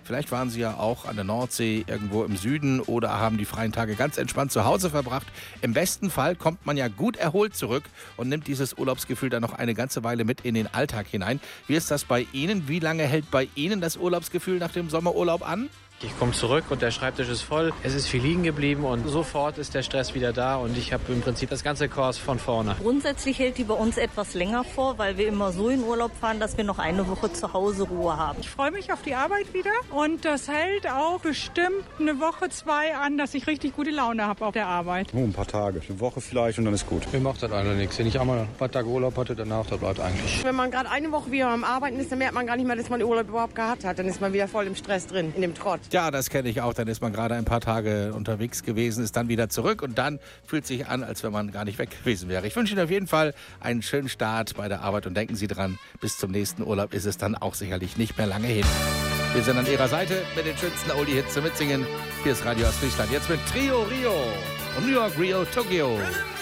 Vielleicht waren Sie ja auch an der Nordsee irgendwo im Süden oder haben die freien Tage ganz entspannt zu Hause verbracht. Im besten Fall kommt man ja gut erholt zurück und nimmt dieses Urlaubsgefühl dann noch eine ganze Weile mit in den Alltag hinein. Wie ist das bei Ihnen? Wie lange hält bei Ihnen das Urlaubsgefühl nach dem Sommerurlaub an? Ich komme zurück und der Schreibtisch ist voll. Es ist viel liegen geblieben und sofort ist der Stress wieder da und ich habe im Prinzip das ganze Kurs von vorne. Grundsätzlich hält die bei uns etwas länger vor, weil wir immer so in Urlaub fahren, dass wir noch eine Woche zu Hause Ruhe haben. Ich freue mich auf die Arbeit wieder und das hält auch bestimmt eine Woche, 2 an, dass ich richtig gute Laune habe auf der Arbeit. Ein paar Tage, eine Woche vielleicht und dann ist gut. Mir macht das eigentlich nichts. Wenn ich einmal ein paar Tage Urlaub hatte, danach, das bleibt eigentlich. Wenn man gerade eine Woche wieder am Arbeiten ist, dann merkt man gar nicht mehr, dass man Urlaub überhaupt gehabt hat. Dann ist man wieder voll im Stress drin, in dem Trott. Ja, das kenne ich auch. Dann ist man gerade ein paar Tage unterwegs gewesen, ist dann wieder zurück und dann fühlt es sich an, als wenn man gar nicht weg gewesen wäre. Ich wünsche Ihnen auf jeden Fall einen schönen Start bei der Arbeit und denken Sie dran, bis zum nächsten Urlaub ist es dann auch sicherlich nicht mehr lange hin. Wir sind an Ihrer Seite mit den schönsten Oldie-Hits zum Mitsingen. Hier ist Radio Ostfriesland. Jetzt mit Trio Rio und New York, Rio, Tokio.